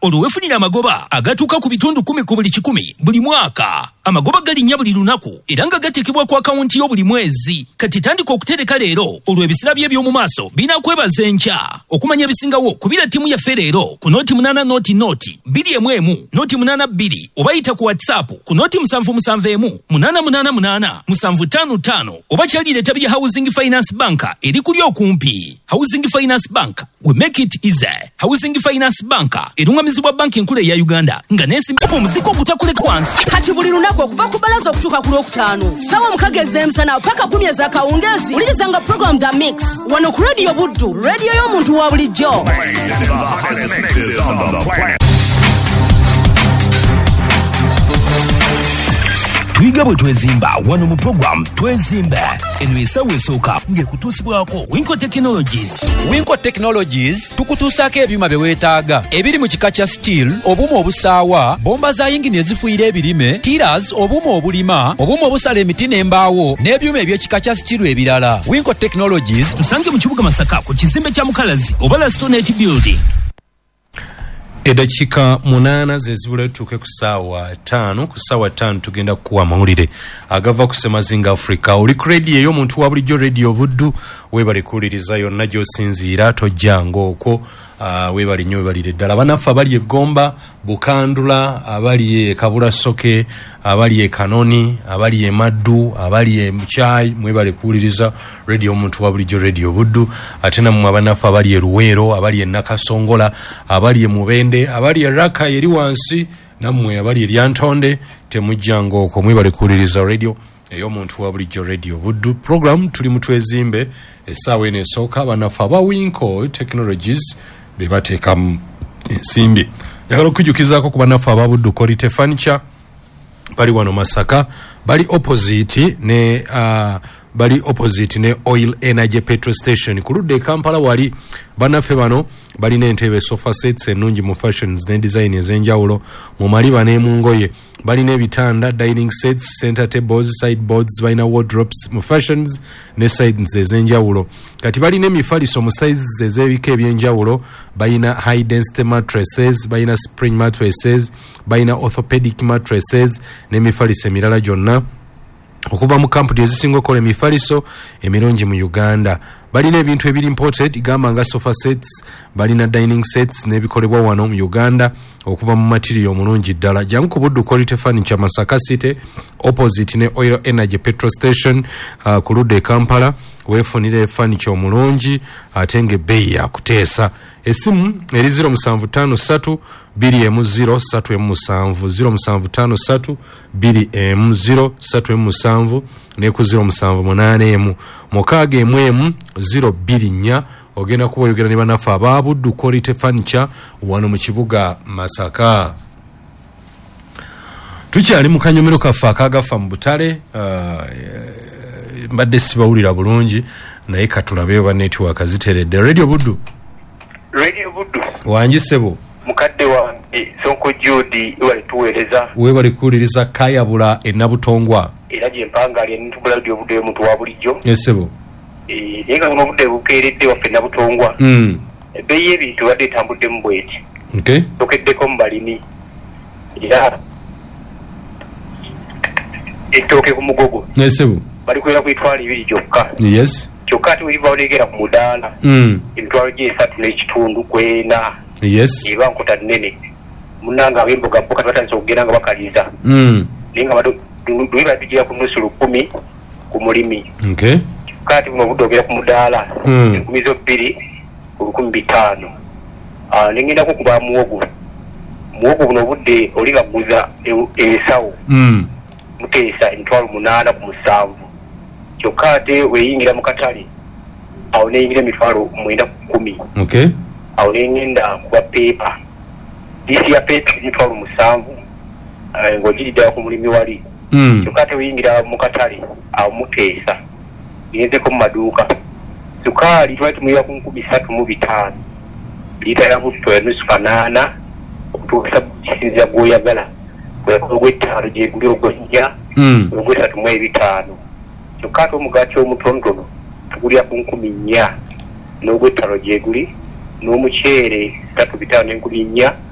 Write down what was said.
olwefunira amagoba agatuuka ku bitundu 10 ku buli 100 buli mwaka. Amagoba galinnya buli lunaku era nga gatekebwa ku akawunti yo buli mwezi. Kati tandika okutereka leero olw'ebisira bye by'omu maaso binakwebaza enkya. Okumanya ebisingawo kubira ttiimu yaffe leero ku noti 8 noti 2 noti 82 oba yita ku WhatsApp ku noti 771 888 755 oba kyalire etabi lya Housing Finance Bank eri kuli okumpi. Housing Finance Bank, we make it easy. Housing Finance Bank erungamizibwa banki enkulu ya Uganda nga nesimbapo omuziko ogutakuleka wansi. Kati buli lunaku okuva ku balaza okutuuka ku Lwokutaano sawa mukageze emisana paka 10 ez'akawungeezi ulirizanga program The Mix wano ku Radio Buddu, radio y'omuntu wa bulijjo. Twiga bwe twezimba wano mu program Twezimbe eno esawa esooka ng'ekutuusibwako Winco Technologies. Winco Technologies tukutuusaako ebyuma bye weetaaga ebiri mu kika kya steel, obuuma obusaawa, bomba za yingini ezifuuyira ebirime, tiras, obuuma obulima, obuuma obusala emiti n'embaawo n'ebyuma eby'ekika kya steel ebirala. Winco Technologies tusange mu kibuga Masaka ku kizimbe kya Mukalazi oba Lastonate Building. Edakika 8 zezibula tuke ku ssaawa 5 ku ssaawa 5 tugenda kuwa amawulire agava ku Semazinga Africa. Oli ku radio y'omuntu wa bulijjo Radio Buddu webale kuwuliriza yonna gy'osinziira tojjanga okwo. Webale nnyo webalire ddala banaffe abali e Gomba, Bukandula, abali e Kabulasoke, abali e Kanoni, abali e Maddu, abali e Muchai, mwebale kuwuliriza radio omuntu wa bulijjo Radio Buddu. Ate nammwe abanaffe abali e Luweero, abali e Nakasongola, abali e Mubende, abali e Raka eri wansi, nammwe abali e Lyantonde, temujjanga okwo mwebale kuwuliriza radio ey'omuntu wa bulijjo Radio Buddu. Program tuli mu Twezimbe essaawa eno esooka banaffe aba Winco Technologies bebateeka ensimbi. Njagala okujjukizaako ku banaffe aba Buddu Quality Furniture bali wano Masaka, bali opposite ne Oil Energy Petrol Station ku ludde Kampala wali. Banaffe bano balina entebe sofa sets ennungi mu fashions ne design ez'enjawulo mu maliba ne mu ngoye. Balina ebitanda, dining sets, center tables, sideboards, balina wardrobes mu fashions ne sides ez'enjawulo. Kati balina emifaliso mu sizes ez'ebika ebyenjawulo. Balina high density mattresses, balina spring mattresses, balina orthopedic mattresses n'emifaliso emirala gyonna okuva mu kampuni ezisinga okukola emifaliso emirungi mu Uganda. Balina ebintu ebiri imported gamba nga sofa sets, balina dining sets n'ebikolebwa wano mu Uganda okuva mu material omulungi ddala. Jangu ku Buddu Quality Furniture Masaka City opposite ne Oil Energy Petrol Station ku ludde Kampala weefunire furniture omulungi ate ng'ebbeeyi ya kuteesa. Essimu eri 0753 2M0377 0753 2M0377 ne ku 0788 024 ogenda kuba oyogera ne banaffe aba Buddu Quality Furniture wano mu kibuga Masaka. Tukyali mu kanyomero kaffe akagafa mu Butale. Mbadde sibawulira bulungi naye katulabe ba network ziteredde. Radio Buddu wanjisebo mukadde wange Sonko Judy walituweereza webali kuwuliriza Kayabula Ennabutongwa era gye mpangali ntubula Radio Buddu y'omuntu wa bulijjo. Yesebo yenga mu budde bukeeredde waffe Nnabutongwa ebbeeyi y'ebintu badde etambudde mu bweti tokeddeko mu balimi era ettooke ku mugogo yesebo bali kwera ku mitwalo 2 gyokka. Yes kyokka ate weliva onegera ku mudaala emitwalo gye3 n'ekitundu kwena. Yes eba nkota nnene munanga ab'emboga mboga batandise okugenda nga bakaliza naye nga lweba tugira ku nusu 10 ku mulimi kati buno budde ogera ku mudaala 2,200 ku 1,500 nengendako kuba muwogo buno budde oli baguza ebisawo muteesa emitwalo 8 ku 7 kyokka ate weyingira mu katale awo neyingira emitwalo 9 ku 10 awo nengenda kuba pepa disi ya pepa emitwalo 7 ng'ogiriddewo ku mulimi wali kyokka ate weyingira mu katale awo muteesa ngenzeko mu maduuka sukaali twali tumulira ku 3,500 liita ya butto ya nusu 8 okutuusa kisinzira gw'oyagala ogw'ettaano gyeguli ogw'ennya ogw'3,500 kyokka ate omugaati omutonotono tugulira ku 10,400 n'ogw'ettaano gyeguli n'omuceere 3,500 n'enkumi 4